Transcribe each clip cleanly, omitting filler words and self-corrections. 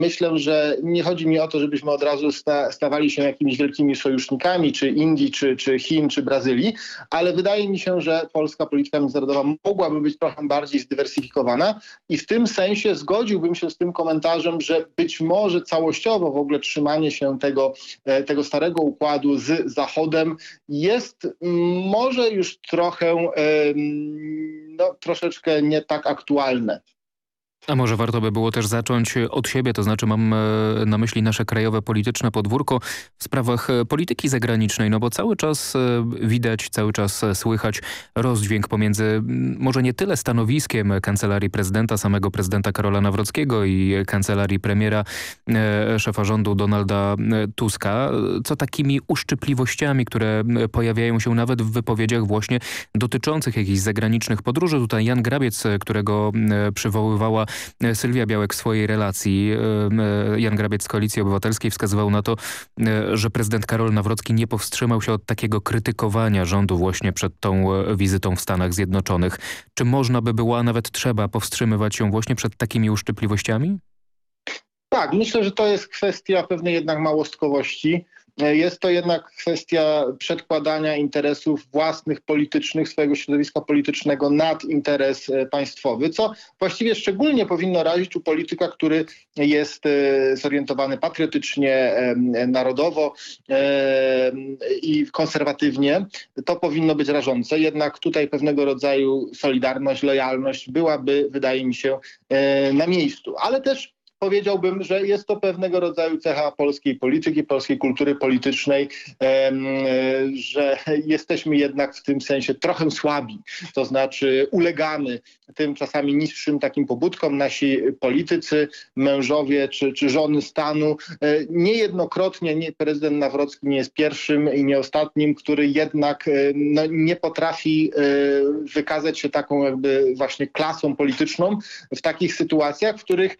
myślę, że nie chodzi mi o to, żebyśmy od razu stawali się jakimiś wielkimi sojusznikami, czy Indii, czy Chin, czy Brazylii, ale wydaje mi się, że polska polityka międzynarodowa mogłaby być trochę bardziej zdywersyfikowana i w tym sensie zgodziłbym się z tym komentarzem, że być może całościowo w ogóle trzymanie się tego starego układu z Zachodem jest może już trochę, troszeczkę nie tak aktualne. A może warto by było też zacząć od siebie, to znaczy mam na myśli nasze krajowe polityczne podwórko w sprawach polityki zagranicznej, no bo cały czas widać, cały czas słychać rozdźwięk pomiędzy może nie tyle stanowiskiem kancelarii prezydenta, samego prezydenta Karola Nawrockiego i kancelarii premiera, szefa rządu Donalda Tuska, co takimi uszczypliwościami, które pojawiają się nawet w wypowiedziach właśnie dotyczących jakichś zagranicznych podróży. Tutaj Jan Grabiec, którego przywoływała Sylwia Białek w swojej relacji, Jan Grabiec z Koalicji Obywatelskiej, wskazywał na to, że prezydent Karol Nawrocki nie powstrzymał się od takiego krytykowania rządu właśnie przed tą wizytą w Stanach Zjednoczonych. Czy można by było, a nawet trzeba powstrzymywać się właśnie przed takimi uszczypliwościami? Tak, myślę, że to jest kwestia pewnej jednak małostkowości. Jest to jednak kwestia przedkładania interesów własnych, politycznych, swojego środowiska politycznego nad interes państwowy, co właściwie szczególnie powinno razić u polityka, który jest zorientowany patriotycznie, narodowo i konserwatywnie. To powinno być rażące. Jednak tutaj pewnego rodzaju solidarność, lojalność byłaby, wydaje mi się, na miejscu. Ale też powiedziałbym, że jest to pewnego rodzaju cecha polskiej polityki, polskiej kultury politycznej, że jesteśmy jednak w tym sensie trochę słabi. To znaczy ulegamy tym czasami niższym takim pobudkom. Nasi politycy, mężowie czy żony stanu. Niejednokrotnie prezydent Nawrocki nie jest pierwszym i nie ostatnim, który jednak nie potrafi wykazać się taką jakby właśnie klasą polityczną w takich sytuacjach, w których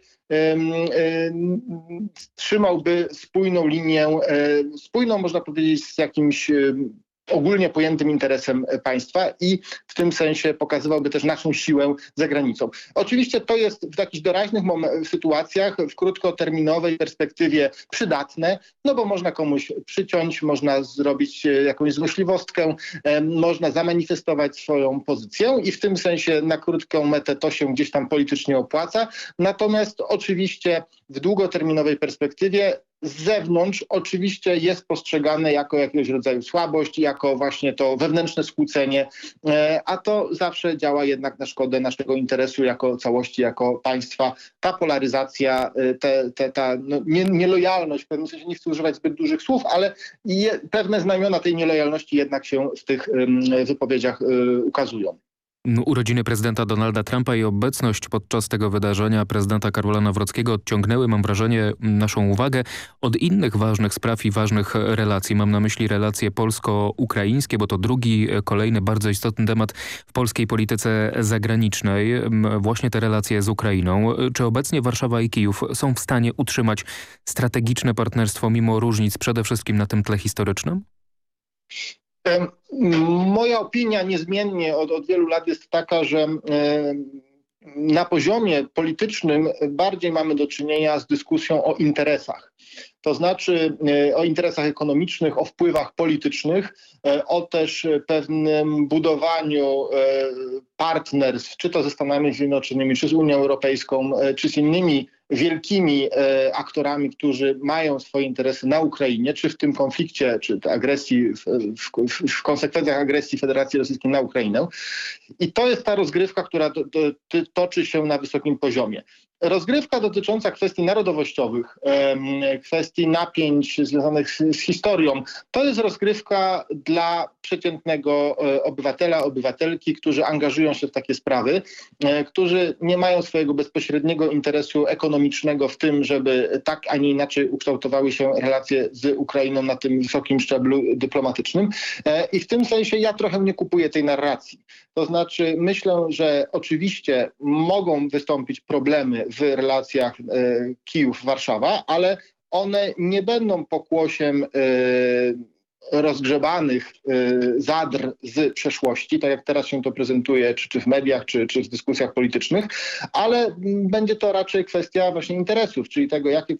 trzymałby spójną linię, spójną można powiedzieć z jakimś ogólnie pojętym interesem państwa i w tym sensie pokazywałby też naszą siłę za granicą. Oczywiście to jest w jakichś doraźnych sytuacjach, w krótkoterminowej perspektywie przydatne, no bo można komuś przyciąć, można zrobić jakąś złośliwostkę, można zamanifestować swoją pozycję i w tym sensie na krótką metę to się gdzieś tam politycznie opłaca. Natomiast oczywiście w długoterminowej perspektywie z zewnątrz oczywiście jest postrzegane jako jakiegoś rodzaju słabość, jako właśnie to wewnętrzne skłócenie, a to zawsze działa jednak na szkodę naszego interesu jako całości, jako państwa. Ta polaryzacja, ta nielojalność, w pewnym sensie nie chcę używać zbyt dużych słów, ale pewne znamiona tej nielojalności jednak się w tych wypowiedziach ukazują. Urodziny prezydenta Donalda Trumpa i obecność podczas tego wydarzenia prezydenta Karola Nawrockiego odciągnęły, mam wrażenie, naszą uwagę od innych ważnych spraw i ważnych relacji. Mam na myśli relacje polsko-ukraińskie, bo to drugi, kolejny bardzo istotny temat w polskiej polityce zagranicznej. Właśnie te relacje z Ukrainą. Czy obecnie Warszawa i Kijów są w stanie utrzymać strategiczne partnerstwo mimo różnic, przede wszystkim na tym tle historycznym? Moja opinia niezmiennie od wielu lat jest taka, że na poziomie politycznym bardziej mamy do czynienia z dyskusją o interesach. To znaczy o interesach ekonomicznych, o wpływach politycznych, o też pewnym budowaniu partnerstw, czy to ze Stanami Zjednoczonymi, czy z Unią Europejską, czy z innymi wielkimi aktorami, którzy mają swoje interesy na Ukrainie, czy w tym konflikcie, czy agresji, w konsekwencjach agresji Federacji Rosyjskiej na Ukrainę. I to jest ta rozgrywka, która toczy się na wysokim poziomie. Rozgrywka dotycząca kwestii narodowościowych, kwestii napięć związanych z historią, to jest rozgrywka dla przeciętnego obywatela, obywatelki, którzy angażują się w takie sprawy, którzy nie mają swojego bezpośredniego interesu ekonomicznego w tym, żeby tak, a nie inaczej ukształtowały się relacje z Ukrainą na tym wysokim szczeblu dyplomatycznym. I w tym sensie ja trochę nie kupuję tej narracji. To znaczy myślę, że oczywiście mogą wystąpić problemy w relacjach Kijów-Warszawa, ale one nie będą pokłosiem rozgrzebanych zadr z przeszłości, tak jak teraz się to prezentuje, czy w mediach, czy w dyskusjach politycznych, ale będzie to raczej kwestia właśnie interesów, czyli tego, jakie